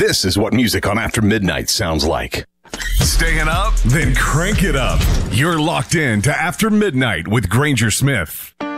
This is what music on After Midnight sounds like. Staying up? Then crank it up. You're locked in to After Midnight with Granger Smith.